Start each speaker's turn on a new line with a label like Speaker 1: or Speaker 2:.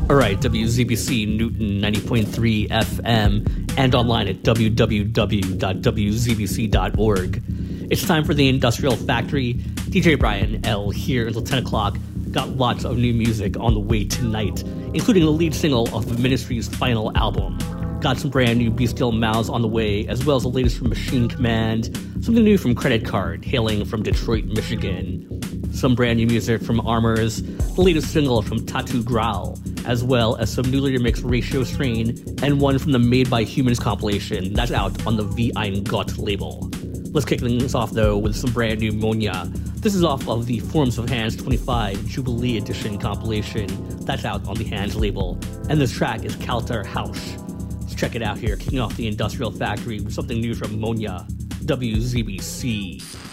Speaker 1: All right, WZBC Newton 90.3 FM and online at www.wzbc.org. It's time for the Industrial Factory. DJ Brian L. here until 10 o'clock. Got lots of new music on the way tonight, including the lead single of the Ministry's final album. Got some brand new Bestial Mouths on the way, as well as the latest from Machine Command, something new from Credit Card, hailing from Detroit, Michigan. Some brand new music from Armors, the latest single from Tattoo Growl, as well as some newly remixed Ratio Strain, and one from the Made by Humans compilation that's out on the Wie ein Gott label. Let's kick things off, though, with some brand new Monya. This is off of the Forms of Hands 25 Jubilee Edition compilation that's out on the Hands label, and this track is Kalter Hausch. Let's check it out here, kicking off the Industrial Factory with something new from Monya, WZBC.